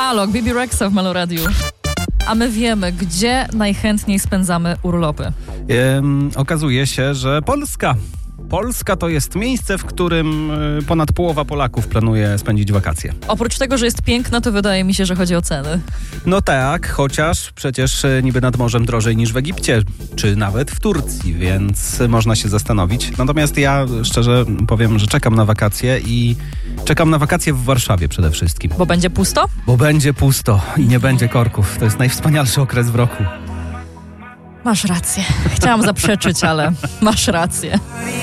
Alok, Bibi Rexa w Meloradiu. A my wiemy, gdzie najchętniej spędzamy urlopy. Okazuje się, że Polska to jest miejsce, w którym ponad połowa Polaków planuje spędzić wakacje. Oprócz tego, że jest piękna, to wydaje mi się, że chodzi o ceny. No tak, chociaż przecież niby nad morzem drożej niż w Egipcie, czy nawet w Turcji, więc można się zastanowić. Natomiast ja szczerze powiem, że czekam na wakacje i czekam na wakacje w Warszawie przede wszystkim. Bo będzie pusto? Bo będzie pusto i nie będzie korków. To jest najwspanialszy okres w roku. Masz rację. Chciałam zaprzeczyć, ale masz rację.